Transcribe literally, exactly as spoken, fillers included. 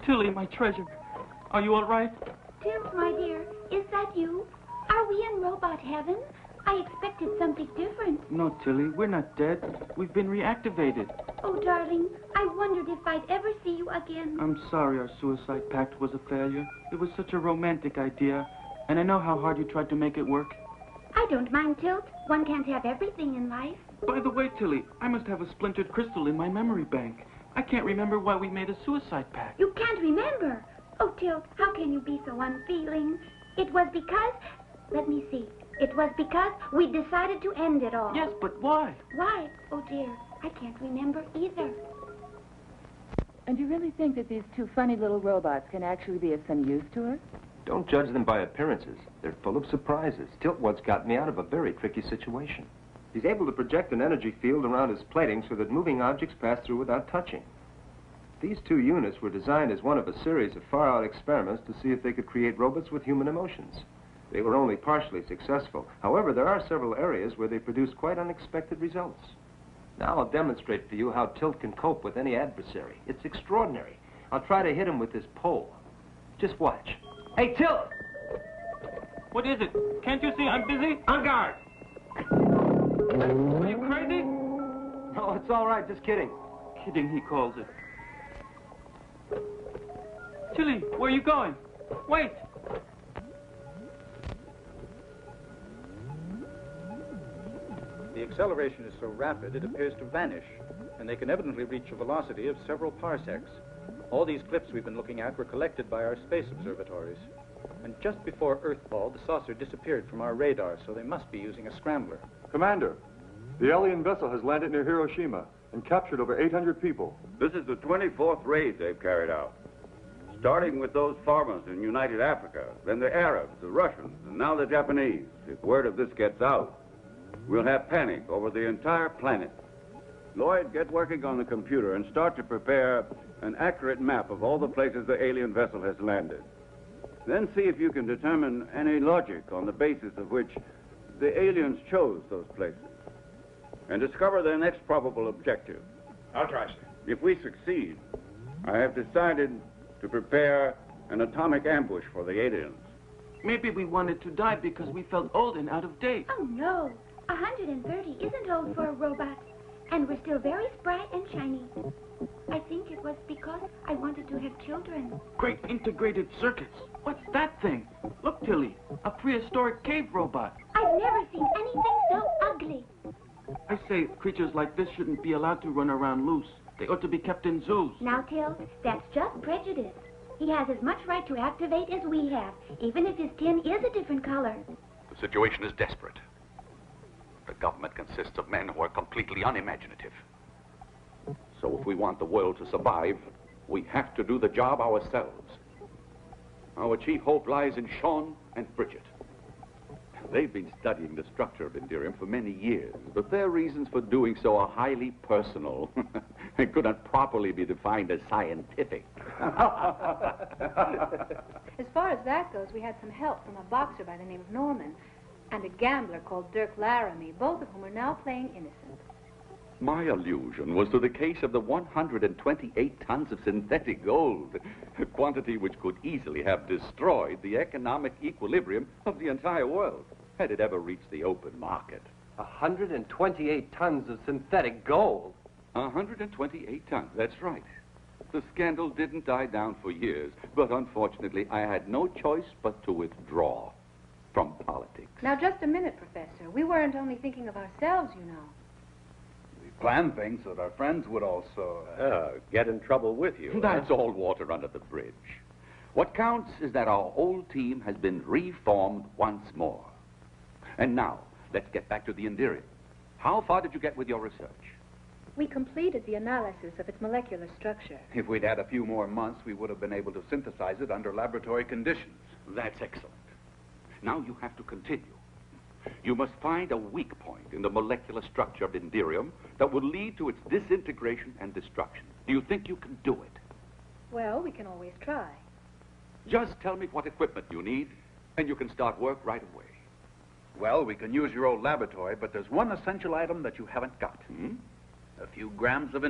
Tilly, my treasure. Are you all right? Tilt, my dear, is that you? Are we in robot heaven? I expected something different. No, Tilly, we're not dead. We've been reactivated. Oh, darling, I wondered if I'd ever see you again. I'm sorry our suicide pact was a failure. It was such a romantic idea, and I know how hard you tried to make it work. I don't mind, Tilt. One can't have everything in life. By the way, Tilly, I must have a splintered crystal in my memory bank. I can't remember why we made a suicide pact. You can't remember? Oh, Tilt, how can you be so unfeeling? It was because... Let me see. It was because we decided to end it all. Yes, but why? Why? Oh, dear, I can't remember either. And you really think that these two funny little robots can actually be of some use to us? Don't judge them by appearances. They're full of surprises. Tilt once got me out of a very tricky situation. He's able to project an energy field around his plating so that moving objects pass through without touching. These two units were designed as one of a series of far-out experiments to see if they could create robots with human emotions. They were only partially successful. However, there are several areas where they produced quite unexpected results. Now I'll demonstrate for you how Tilt can cope with any adversary. It's extraordinary. I'll try to hit him with this pole. Just watch. Hey, Tilt! What is it? Can't you see I'm busy? On guard! Are you crazy? No, it's all right. Just kidding. Kidding, he calls it. Tilly, where are you going? Wait! The acceleration is so rapid it appears to vanish, and they can evidently reach a velocity of several parsecs. All these clips we've been looking at were collected by our space observatories. And just before Earthfall, the saucer disappeared from our radar, so they must be using a scrambler. Commander, the alien vessel has landed near Hiroshima and captured over eight hundred people. This is the twenty-fourth raid they've carried out. Starting with those farmers in United Africa, then the Arabs, the Russians, and now the Japanese. If word of this gets out, we'll have panic over the entire planet. Lloyd, get working on the computer and start to prepare an accurate map of all the places the alien vessel has landed. Then see if you can determine any logic on the basis of which the aliens chose those places. And discover their next probable objective. I'll try, sir. If we succeed, I have decided to prepare an atomic ambush for the aliens. Maybe we wanted to die because we felt old and out of date. Oh, no. one hundred thirty isn't old for a robot. And we're still very spry and shiny. I think it was because I wanted to have children. Great integrated circuits. What's that thing? Look, Tilly, a prehistoric cave robot. I've never seen anything so ugly. I say creatures like this shouldn't be allowed to run around loose. They ought to be kept in zoos. Now, Till, that's just prejudice. He has as much right to activate as we have, even if his tin is a different color. The situation is desperate. The government consists of men who are completely unimaginative. So if we want the world to survive, we have to do the job ourselves. Our chief hope lies in Sean and Bridget. They've been studying the structure of Indirium for many years, but their reasons for doing so are highly personal and could not properly be defined as scientific. As far as that goes, we had some help from a boxer by the name of Norman and a gambler called Dirk Laramie, both of whom are now playing innocent. My allusion was to the case of the one hundred twenty-eight tons of synthetic gold, a quantity which could easily have destroyed the economic equilibrium of the entire world, had it ever reached the open market. one hundred twenty-eight tons of synthetic gold. one hundred twenty-eight tons, that's right. The scandal didn't die down for years, but unfortunately I had no choice but to withdraw from politics. Now, just a minute, Professor. We weren't only thinking of ourselves, you know. We planned things so that our friends would also... Uh... Uh, get in trouble with you. That's all water under the bridge. What counts is that our whole team has been reformed once more. And now, let's get back to the Indirium. How far did you get with your research? We completed the analysis of its molecular structure. If we'd had a few more months, we would have been able to synthesize it under laboratory conditions. That's excellent. Now you have to continue. You must find a weak point in the molecular structure of Indirium that will lead to its disintegration and destruction. Do you think you can do it? Well, we can always try. Just tell me what equipment you need, and you can start work right away. Well, we can use your old laboratory, but there's one essential item that you haven't got. Hmm? A few grams of